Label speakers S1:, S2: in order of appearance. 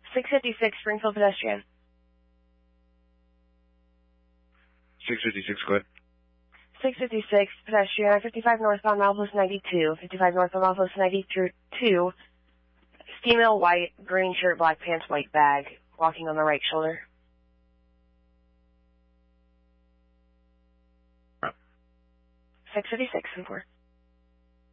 S1: 656, Springfield pedestrian.
S2: 656, go ahead.
S1: 656, pedestrian, I-55 northbound, milepost 92. 55 northbound, milepost 92. Female, white, green shirt, black pants, white bag, walking on the right shoulder. 656, 4.